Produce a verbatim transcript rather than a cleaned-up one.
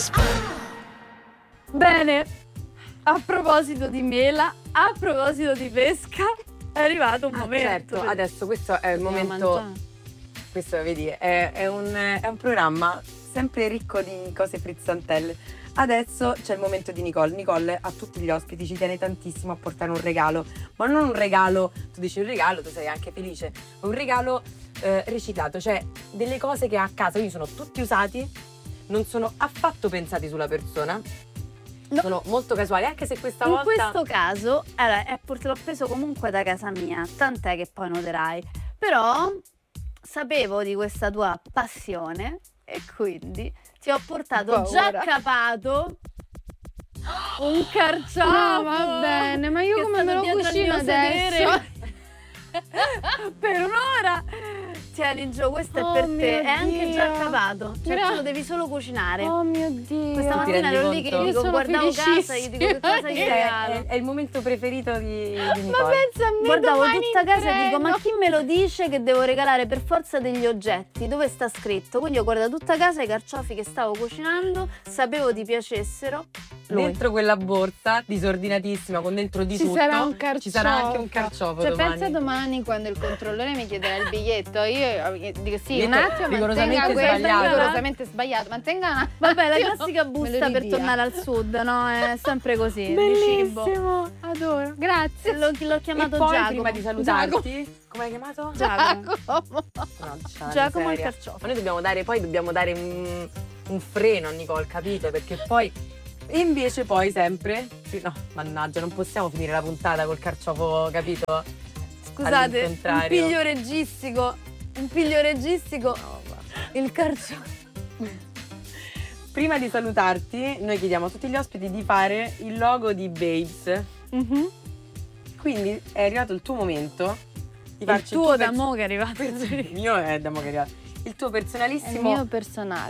Bene, a proposito di mela, a proposito di pesca, è arrivato un Ah, momento. certo, per- adesso questo è il Dobbiamo momento. mangiare. Questo vedi, è, è un, è un programma sempre ricco di cose frizzantelle. Adesso c'è il momento di Nicole. Nicole a tutti gli ospiti ci tiene tantissimo a portare un regalo, ma non un regalo, tu dici un regalo, tu sei anche felice, ma un regalo eh, riciclato, cioè delle cose che ha a casa, quindi sono tutti usati, non sono affatto pensati sulla persona, No. sono molto casuali, anche se questa In volta... questo caso, allora, è pur- l'ho preso comunque da casa mia, tant'è che poi noterai. Però sapevo di questa tua passione e quindi ti ho portato Paura. già capato un carciofo. No, va bene, ma io che come sta me lo dietro al cucino mio sedere adesso? per un'ora. Tieni Gio, questo è Oh per mio te, è anche già Dio. capato, cioè Gra- tu lo devi solo cucinare. Oh mio Dio. Questa Ti mattina rendi ero lì che conto? gli Io dico, sono guardavo casa, gli dico che cosa gli felicissima. È, regalo. è- è il momento preferito di, di Ma Nicole. pensa a me Guardavo domani tutta in casa e dico, treno. ma chi me lo dice che devo regalare per forza degli oggetti? Dove sta scritto? Quindi ho guardato tutta casa i carciofi che stavo cucinando, sapevo ti piacessero. Lui. Dentro quella borsa disordinatissima con dentro di Ci tutto sarà un carciofo. ci sarà anche un carciofo Cioè, domani. pensa domani quando il controllore mi chiederà il biglietto, io eh, dico sì, Biglietto un attimo, rigorosamente mantenga questo, sbagliato. rigorosamente sbagliato, mantenga un attimo. Vabbè, la classica Me busta lo per ridia. tornare al sud, no? È sempre così, di cibo. Bellissimo, adoro, grazie. L'ho, l'ho E chiamato poi Giacomo. prima di salutarti, come hai chiamato? Giacomo. Giacomo. No, c'è una Giacomo il miseria. carciofo. Ma noi dobbiamo dare, poi dobbiamo dare un, un freno a Nicole, capito? Perché poi e invece poi sempre no, mannaggia, non possiamo finire la puntata col carciofo, capito? Scusate, un All'incontrario. piglio registico, un piglio registico, il carciofo. Prima di salutarti, noi chiediamo a tutti gli ospiti di fare il logo di Babes. Quindi è arrivato il tuo momento di Il farci tuo perso- da mo' che è arrivato. Il mio è da mo' che è arrivato. Il tuo È il personalissimo mio personale.